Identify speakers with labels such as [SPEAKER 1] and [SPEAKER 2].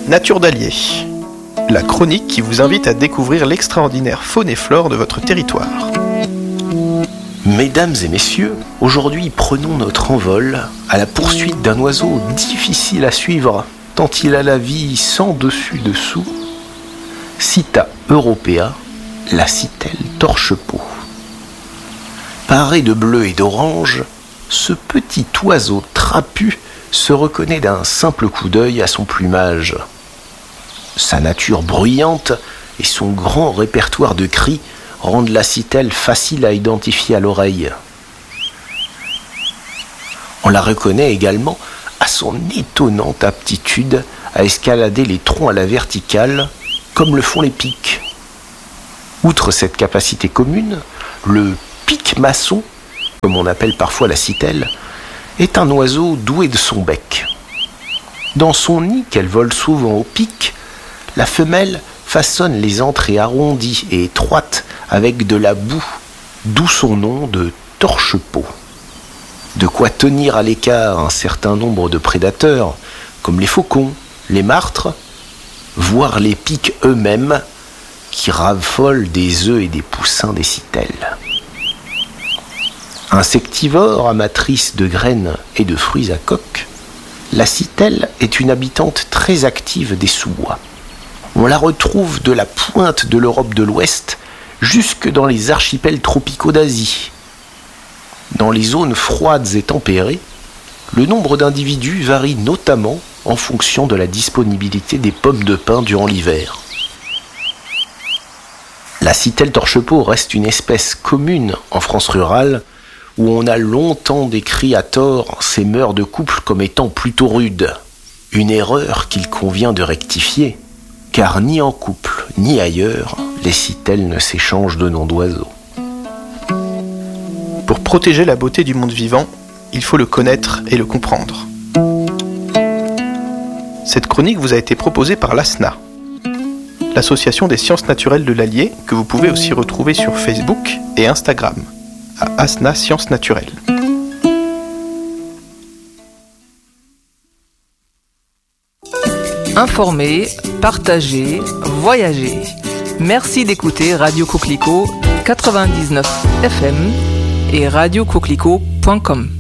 [SPEAKER 1] Nature d'Allier, la chronique qui vous invite à découvrir l'extraordinaire faune et flore de votre territoire.
[SPEAKER 2] Mesdames et messieurs, aujourd'hui prenons notre envol à la poursuite d'un oiseau difficile à suivre, tant il a la vie sans dessus-dessous. Sitta europea, la citelle torche-peau. Paré de bleu et d'orange, ce petit oiseau trapu se reconnaît d'un simple coup d'œil à son plumage. Sa nature bruyante et son grand répertoire de cris rendent la citelle facile à identifier à l'oreille. On la reconnaît également à son étonnante aptitude à escalader les troncs à la verticale, comme le font les pics. Outre cette capacité commune, le pic-maçon, comme on appelle parfois la citelle, est un oiseau doué de son bec. Dans son nid qu'elle vole souvent au pic, la femelle façonne les entrées arrondies et étroites avec de la boue, d'où son nom de torche-peau. De quoi tenir à l'écart un certain nombre de prédateurs, comme les faucons, les martres, voire les pics eux-mêmes, qui raffolent des œufs et des poussins des citelles. Insectivore, amatrice de graines et de fruits à coque, la citelle est une habitante très active des sous-bois. On la retrouve de la pointe de l'Europe de l'Ouest jusque dans les archipels tropicaux d'Asie. Dans les zones froides et tempérées, le nombre d'individus varie notamment en fonction de la disponibilité des pommes de pin durant l'hiver. La citelle torche-peau reste une espèce commune en France rurale où on a longtemps décrit à tort ses mœurs de couple comme étant plutôt rudes. Une erreur qu'il convient de rectifier, car ni en couple ni ailleurs, les citelles ne s'échangent de noms d'oiseaux.
[SPEAKER 1] Pour protéger la beauté du monde vivant, il faut le connaître et le comprendre. Cette chronique vous a été proposée par l'ASNA, l'association des sciences naturelles de l'Allier, que vous pouvez aussi retrouver sur Facebook et Instagram, à ASNA Sciences Naturelles.
[SPEAKER 3] Informer, partager, voyager. Merci d'écouter Radio Coquelicot 99 FM et radiocoquelicot.com.